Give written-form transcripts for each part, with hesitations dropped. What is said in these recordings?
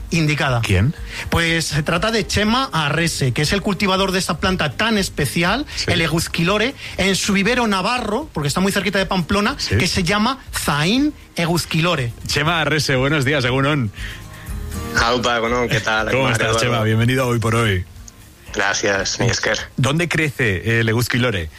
indicada. ¿Quién? Pues se trata de Chema Arrese, que es el cultivador de esta planta tan especial, el Egusquilore, en su vivero navarro, porque está muy cerquita de Pamplona, que se llama Zain Egusquilore. Chema Arrese, buenos días, Egunon. Aupa, Egunon, ¿qué tal? ¿Cómo estás, Chema? Bienvenido a Hoy por Hoy. Gracias, Niesker. ¿Dónde crece el Egusquilore?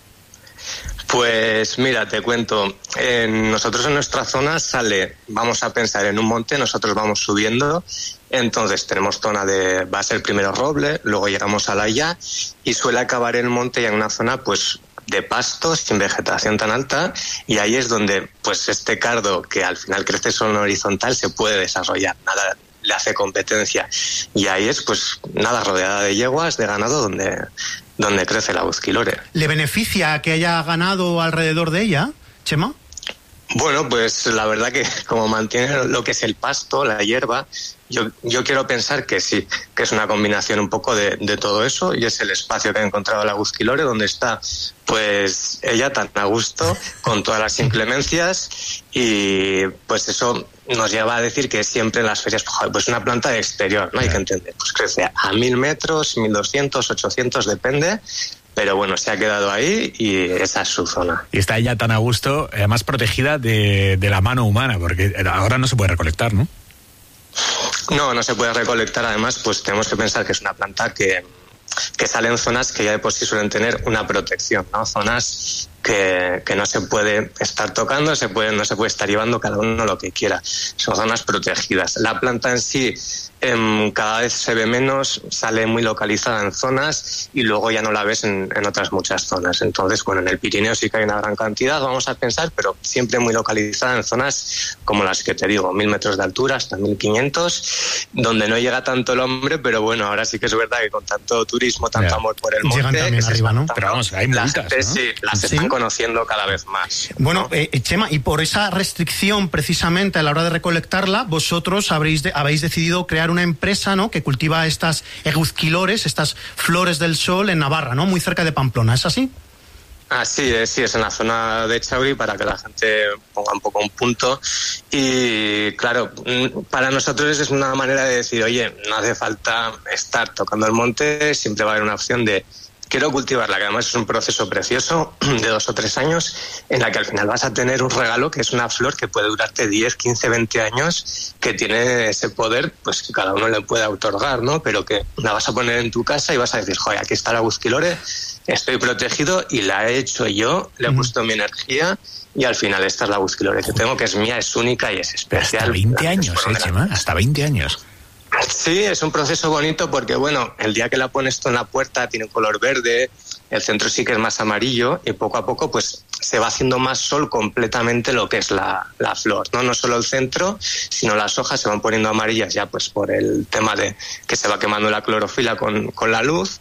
Pues mira, te cuento, nosotros en nuestra zona vamos a pensar en un monte, nosotros vamos subiendo, entonces tenemos va a ser primero roble, luego llegamos a la haya y suele acabar el monte ya en una zona pues de pastos sin vegetación tan alta, y ahí es donde pues este cardo, que al final crece solo en horizontal, se puede desarrollar, nada le hace competencia, y ahí es pues nada, rodeada de yeguas, de ganado, donde crece la Egusquilore. ¿Le beneficia que haya ganado alrededor de ella, Chema? Bueno, pues la verdad que como mantiene lo que es el pasto, la hierba, yo quiero pensar que sí, que es una combinación un poco de todo eso, y es el espacio que ha encontrado la Egusquilore, donde está pues ella tan a gusto, con todas las inclemencias, y pues eso nos lleva a decir que siempre en las ferias, pues una planta de exterior, ¿no? Hay que entender, pues crece a 1000 metros, 1200, 800, depende, pero bueno, se ha quedado ahí y esa es su zona. Y está ella tan a gusto, además protegida de la mano humana, porque ahora no se puede recolectar, ¿no? No se puede recolectar, además pues tenemos que pensar que es una planta que sale en zonas que ya de por sí suelen tener una protección, ¿no? Zonas que no se puede estar tocando, no se puede estar llevando cada uno lo que quiera. Son zonas protegidas. La planta en sí cada vez se ve menos, sale muy localizada en zonas y luego ya no la ves en otras muchas zonas. Entonces, bueno, en el Pirineo sí que hay una gran cantidad, vamos a pensar, pero siempre muy localizada en zonas como las que te digo, 1000 metros de altura hasta 1500, donde no llega tanto el hombre, pero bueno, ahora sí que es verdad que con tanto turismo, tanto amor por el monte... Llegan también arriba, ¿no? Pero vamos, hay multas, ¿no? Sí, las están conociendo cada vez más. Bueno, ¿no? Chema, y por esa restricción precisamente a la hora de recolectarla, vosotros habéis decidido crear una empresa, ¿no?, que cultiva estas Egusquilores, estas flores del sol en Navarra, ¿no?, muy cerca de Pamplona, ¿es así? Sí, es en la zona de Chauri, para que la gente ponga un poco un punto. Y claro, para nosotros es una manera de decir, oye, no hace falta estar tocando el monte, siempre va a haber una opción de quiero cultivarla, que además es un proceso precioso de 2 o 3 años, en la que al final vas a tener un regalo que es una flor que puede durarte 10, 15, 20 años, que tiene ese poder, pues que cada uno le puede otorgar, ¿no? Pero que la vas a poner en tu casa y vas a decir, joder, aquí está la Egusquilore, estoy protegido y la he hecho yo, le he puesto mi energía, y al final esta es la Egusquilore que tengo, que es mía, es única y es especial. Hasta 20 años, Chema, hasta 20 años. Sí, es un proceso bonito porque, bueno, el día que la pones tú en la puerta tiene un color verde, el centro sí que es más amarillo y poco a poco pues se va haciendo más sol completamente lo que es la flor, ¿no? No solo el centro, sino las hojas se van poniendo amarillas ya pues por el tema de que se va quemando la clorofila con la luz,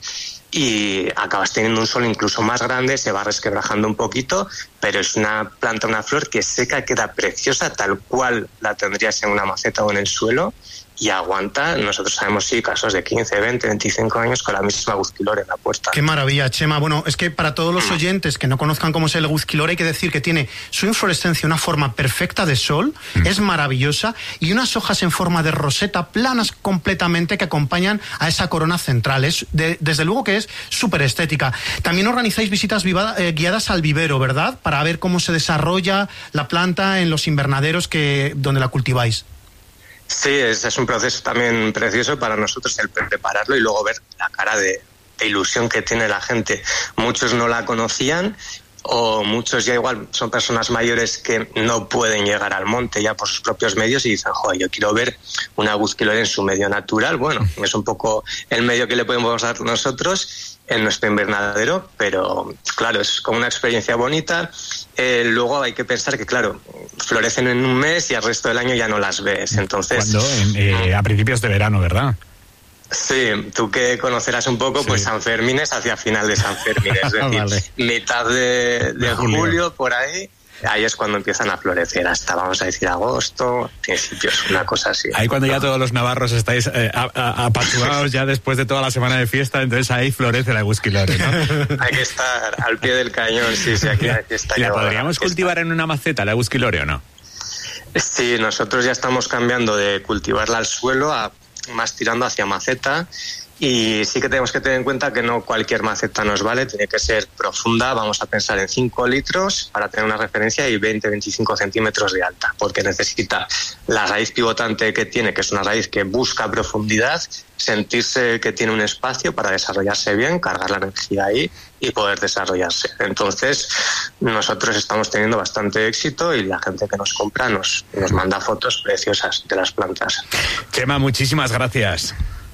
y acabas teniendo un sol incluso más grande, se va resquebrajando un poquito, pero es una planta, una flor que seca, queda preciosa tal cual la tendrías en una maceta o en el suelo, y aguanta. Nosotros sabemos casos de 15, 20, 25 años con la misma Egusquilore en la puerta. Qué maravilla, Chema. Bueno, es que para todos los oyentes que no conozcan cómo es el Egusquilore, hay que decir que tiene su inflorescencia una forma perfecta de sol, es maravillosa, y unas hojas en forma de roseta, planas completamente, que acompañan a esa corona central. Desde luego que es súper estética. También organizáis visitas guiadas al vivero, ¿verdad?, para ver cómo se desarrolla la planta en los invernaderos donde la cultiváis. Sí, es un proceso también precioso para nosotros el prepararlo y luego ver la cara de ilusión que tiene la gente. Muchos no la conocían, o muchos ya igual son personas mayores que no pueden llegar al monte ya por sus propios medios y dicen, joder, yo quiero ver una Egusquilore en su medio natural. Bueno, es un poco el medio que le podemos dar nosotros en nuestro invernadero, pero claro, es como una experiencia bonita. Luego hay que pensar que, claro, florecen en un mes y al resto del año ya no las ves. Entonces, a principios de verano, ¿verdad? Sí, tú que conocerás un poco, pues San Fermín es hacia final de San Fermín, es decir, vale, mitad de julio, por ahí es cuando empiezan a florecer, hasta, vamos a decir, agosto, principios, una cosa así. Ahí cuando ya todos los navarros estáis apachurrados ya después de toda la semana de fiesta, entonces ahí florece la Egusquilore, ¿no? Hay que estar al pie del cañón, sí, aquí está. ¿La podríamos cultivar en una maceta, la Egusquilore, o no? Sí, nosotros ya estamos cambiando de cultivarla al suelo a más tirando hacia maceta. Y sí que tenemos que tener en cuenta que no cualquier maceta nos vale, tiene que ser profunda. Vamos a pensar en 5 litros para tener una referencia y 20-25 centímetros de alta, porque necesita la raíz pivotante que tiene, que es una raíz que busca profundidad, sentirse que tiene un espacio para desarrollarse bien, cargar la energía ahí y poder desarrollarse. Entonces, nosotros estamos teniendo bastante éxito y la gente que nos compra nos manda fotos preciosas de las plantas. Chema, muchísimas gracias.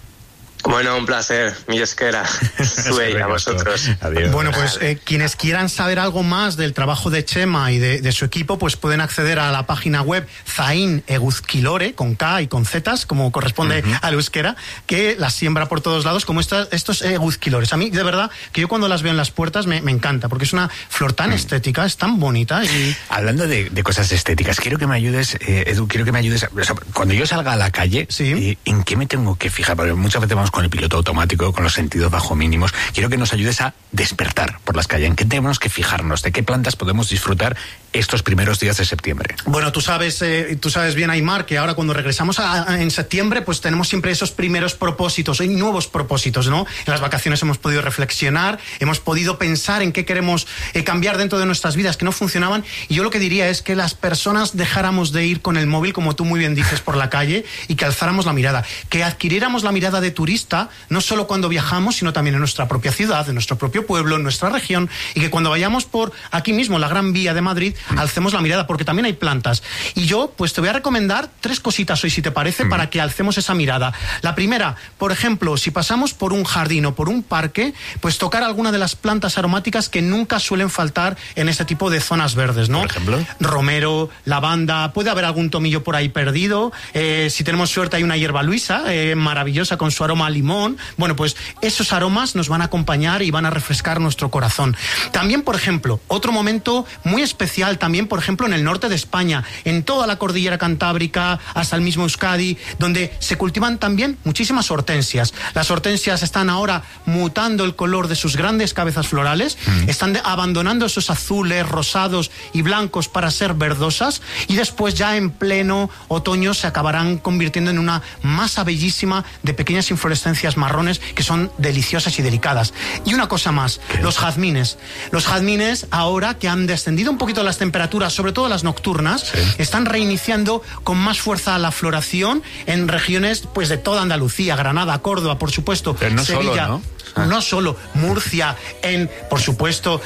Bueno, un placer, mi esquera. Suey, a vosotros. Adiós. Bueno, pues quienes quieran saber algo más del trabajo de Chema y de su equipo, pues pueden acceder a la página web Zain Eguzkilore, con K y con Zetas, como corresponde al euskera, que las siembra por todos lados, como estos eguzquilores. A mí, de verdad, que yo cuando las veo en las puertas me encanta, porque es una flor tan estética, es tan bonita. Y... Hablando de cosas estéticas, quiero que me ayudes, Edu, o sea, cuando yo salga a la calle, ¿sí? ¿En qué me tengo que fijar? Porque muchas veces vamos con el piloto automático, con los sentidos bajo mínimos. Quiero que nos ayudes a despertar por las calles. ¿En qué tenemos que fijarnos? ¿De qué plantas podemos disfrutar estos primeros días de septiembre? Bueno, tú sabes bien, Aymar, que ahora cuando regresamos en septiembre, pues tenemos siempre esos primeros propósitos, hay nuevos propósitos, ¿no? En las vacaciones hemos podido reflexionar, hemos podido pensar en qué queremos cambiar dentro de nuestras vidas que no funcionaban, y yo lo que diría es que las personas dejáramos de ir con el móvil, como tú muy bien dices, por la calle, y que alzáramos la mirada, que adquiriéramos la mirada de turista, no solo cuando viajamos, sino también en nuestra propia ciudad, en nuestro propio pueblo, en nuestra región, y que cuando vayamos por aquí mismo, la Gran Vía de Madrid, alcemos la mirada, porque también hay plantas. Y yo, pues te voy a recomendar 3 cositas hoy, si te parece, para que alcemos esa mirada. La primera, por ejemplo, si pasamos por un jardín o por un parque, pues tocar alguna de las plantas aromáticas que nunca suelen faltar en este tipo de zonas verdes, ¿no? Por ejemplo, romero, lavanda, puede haber algún tomillo por ahí perdido. Si tenemos suerte, hay una hierba luisa, maravillosa, con su aroma a limón. Bueno, pues esos aromas nos van a acompañar y van a refrescar nuestro corazón. También, por ejemplo, otro momento muy especial, también, por ejemplo, en el norte de España, en toda la cordillera cantábrica, hasta el mismo Euskadi, donde se cultivan también muchísimas hortensias. Las hortensias están ahora mutando el color de sus grandes cabezas florales, están abandonando esos azules, rosados y blancos para ser verdosas, y después ya en pleno otoño se acabarán convirtiendo en una masa bellísima de pequeñas inflorescencias marrones que son deliciosas y delicadas. Y una cosa más, los jazmines. Los jazmines, ahora que han descendido un poquito las temperaturas, sobre todo las nocturnas, están reiniciando con más fuerza la floración en regiones pues de toda Andalucía, Granada, Córdoba, por supuesto, pero no Sevilla. Solo, ¿no? No solo, Murcia, por supuesto,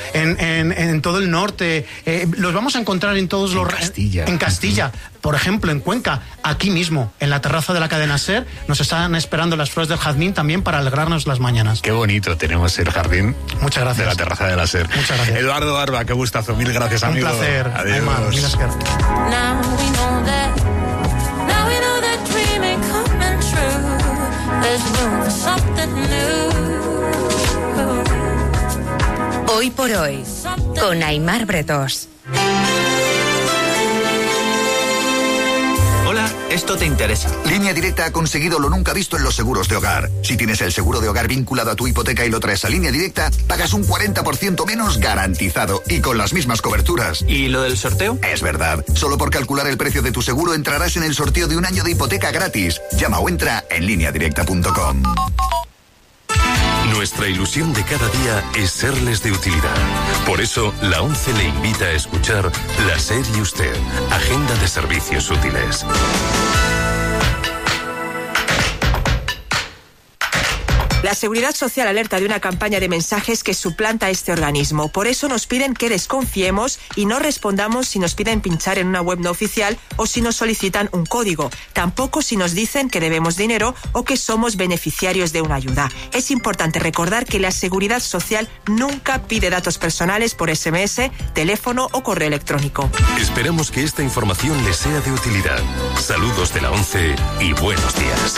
en todo el norte. Los vamos a encontrar en todos los... Castilla. En Castilla, por ejemplo, en Cuenca, aquí mismo, en la terraza de la cadena SER, nos están esperando las flores del jazmín también para alegrarnos las mañanas. Qué bonito tenemos el jardín. Muchas gracias. De la terraza de la SER. Muchas gracias. Eduardo Barba, qué gustazo. Mil gracias, amigo. Un placer. Adiós. Hoy por hoy, con Aymar Bretos. Hola, esto te interesa. Línea Directa ha conseguido lo nunca visto en los seguros de hogar. Si tienes el seguro de hogar vinculado a tu hipoteca y lo traes a Línea Directa, pagas un 40% menos garantizado y con las mismas coberturas. ¿Y lo del sorteo? Es verdad. Solo por calcular el precio de tu seguro entrarás en el sorteo de un año de hipoteca gratis. Llama o entra en lineadirecta.com. Nuestra ilusión de cada día es serles de utilidad. Por eso, la ONCE le invita a escuchar La SER y Usted, Agenda de Servicios Útiles. La Seguridad Social alerta de una campaña de mensajes que suplanta este organismo. Por eso nos piden que desconfiemos y no respondamos si nos piden pinchar en una web no oficial o si nos solicitan un código. Tampoco si nos dicen que debemos dinero o que somos beneficiarios de una ayuda. Es importante recordar que la Seguridad Social nunca pide datos personales por SMS, teléfono o correo electrónico. Esperamos que esta información les sea de utilidad. Saludos de la ONCE y buenos días.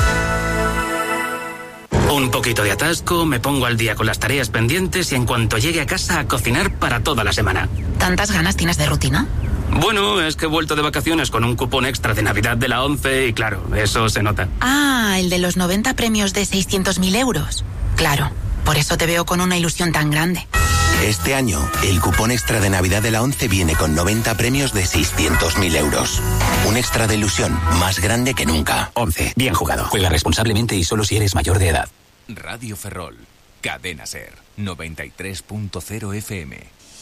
Un poquito de atasco, me pongo al día con las tareas pendientes y en cuanto llegue a casa a cocinar para toda la semana. ¿Tantas ganas tienes de rutina? Bueno, es que he vuelto de vacaciones con un cupón extra de Navidad de la ONCE y claro, eso se nota. Ah, el de los 90 premios de 600.000 euros. Claro, por eso te veo con una ilusión tan grande. Este año, el cupón extra de Navidad de la ONCE viene con 90 premios de 600.000 euros. Un extra de ilusión más grande que nunca. 11. Bien jugado. Juega responsablemente y solo si eres mayor de edad. Radio Ferrol. Cadena SER. 93.0 FM.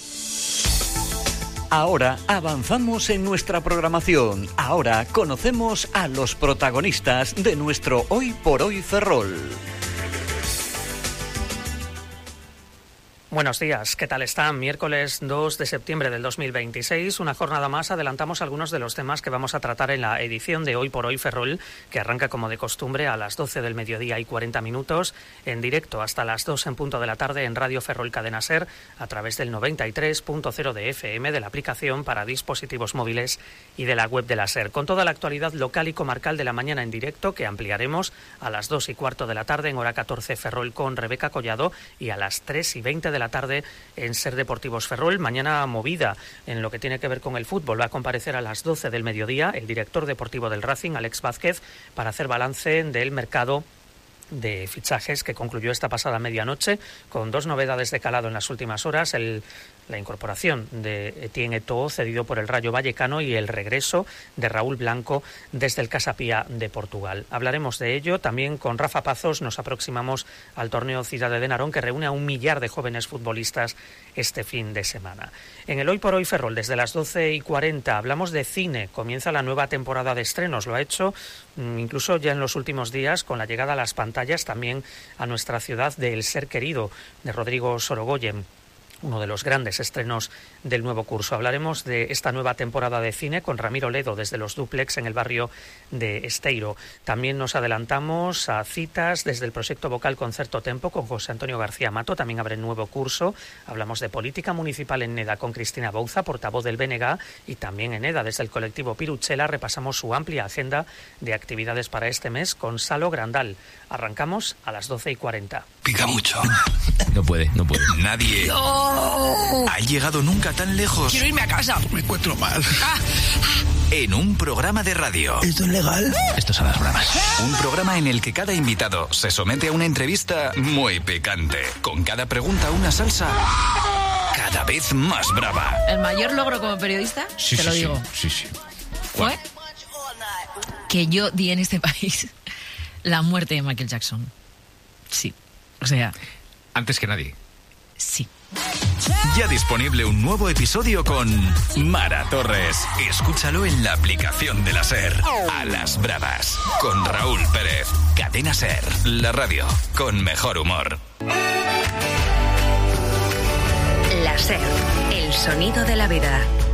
Ahora avanzamos en nuestra programación. Ahora conocemos a los protagonistas de nuestro Hoy por Hoy Ferrol. Buenos días, ¿qué tal están? Miércoles 2 de septiembre del 2026, una jornada más. Adelantamos algunos de los temas que vamos a tratar en la edición de Hoy por Hoy Ferrol, que arranca como de costumbre a las 12 del mediodía y 40 minutos, en directo hasta las 2 en punto de la tarde en Radio Ferrol Cadena SER, a través del 93.0 de FM, de la aplicación para dispositivos móviles y de la web de la SER, con toda la actualidad local y comarcal de la mañana en directo, que ampliaremos a las 2 y cuarto de la tarde en hora 14 Ferrol con Rebeca Collado, y a las 3 y 20 de la tarde en SER Deportivos Ferrol. Mañana movida en lo que tiene que ver con el fútbol. Va a comparecer a las 12 del mediodía el director deportivo del Racing, Alex Vázquez, para hacer balance del mercado de fichajes que concluyó esta pasada medianoche, con dos novedades de calado en las últimas horas: la incorporación de Etienne Eto'o, cedido por el Rayo Vallecano, y el regreso de Raúl Blanco desde el Casa Pía de Portugal. Hablaremos de ello. También con Rafa Pazos nos aproximamos al torneo Cidade de Narón, que reúne a 1 millar de jóvenes futbolistas este fin de semana. En el Hoy por Hoy Ferrol, desde las 12:40, hablamos de cine. Comienza la nueva temporada de estrenos. Lo ha hecho incluso ya en los últimos días, con la llegada a las pantallas también a nuestra ciudad de El Ser Querido, de Rodrigo Sorogoyen, uno de los grandes estrenos del nuevo curso. Hablaremos de esta nueva temporada de cine con Ramiro Ledo desde los Dúplex en el barrio de Esteiro. También nos adelantamos a citas desde el proyecto vocal Concerto Tempo con José Antonio García Mato. También abre nuevo curso. Hablamos de política municipal en Neda con Cristina Bouza, portavoz del BNG, y también en Neda desde el colectivo Piruchela repasamos su amplia agenda de actividades para este mes con Salo Grandal. Arrancamos a las 12:40. Pica mucho. No puede. Nadie ha llegado nunca tan lejos. Quiero irme a casa. Me encuentro mal. En un programa de radio. ¿Esto es legal? Esto son las bromas. Un programa en el que cada invitado se somete a una entrevista muy picante. Con cada pregunta una salsa cada vez más brava. ¿El mayor logro como periodista? Sí, te lo digo. Sí. ¿Fue? Que yo di en este país la muerte de Michael Jackson. Sí. O sea... Antes que nadie. Sí. Ya disponible un nuevo episodio con Mara Torres. Escúchalo en la aplicación de la SER. A las bravas. Con Raúl Pérez. Cadena SER. La radio con mejor humor. La SER. El sonido de la vida.